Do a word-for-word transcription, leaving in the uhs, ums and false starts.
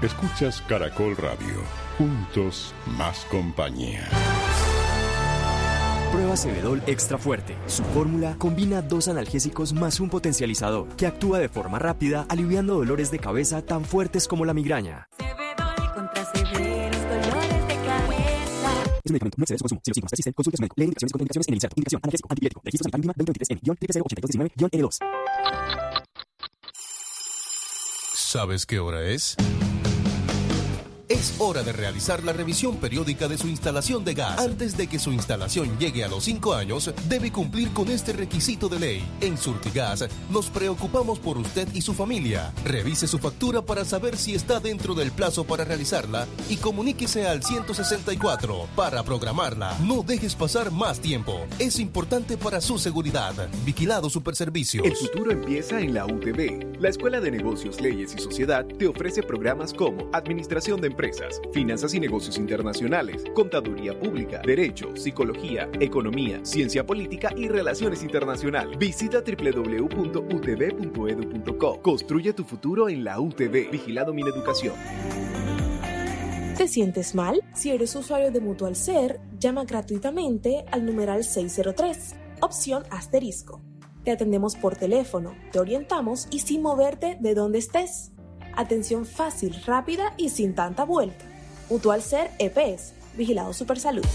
Escuchas Caracol Radio. Juntos, más compañía. Prueba Cebedol Extra Fuerte. Su fórmula combina dos analgésicos más un potencializador que actúa de forma rápida, aliviando dolores de cabeza tan fuertes como la migraña. Cebedol contra severos dolores de cabeza. Es un medicamento, no excede su consumo. Si los síntomas persisten, consulte a su médico. Lee indicaciones y contraindicaciones en el inserto. Indicación: analgésico, antipirético. Registro sanitario mínima veinte veintitrés N, T P cero ochenta y dos diecinueve N dos. ¿Sabes qué hora es? Es hora de realizar la revisión periódica de su instalación de gas. Antes de que su instalación llegue a los cinco años, debe cumplir con este requisito de ley. En Surtigas nos preocupamos por usted y su familia. Revise su factura para saber si está dentro del plazo para realizarla y comuníquese al ciento sesenta y cuatro para programarla. No dejes pasar más tiempo. Es importante para su seguridad. Vigilado Superservicios. El futuro empieza en la U T B. La Escuela de Negocios, Leyes y Sociedad te ofrece programas como Administración de Empresas, Finanzas y Negocios Internacionales, Contaduría Pública, Derecho, Psicología, Economía, Ciencia Política y Relaciones Internacionales. Visita doble u doble u doble u punto u t b punto e d u punto co. Construye tu futuro en la U T B. Vigilado Mineducación. ¿Te sientes mal? Si eres usuario de Mutual Ser, llama gratuitamente al numeral seis cero tres, opción asterisco. Te atendemos por teléfono, te orientamos y sin moverte de donde estés. Atención fácil, rápida y sin tanta vuelta. Mutual Ser E P S, Vigilado Supersalud.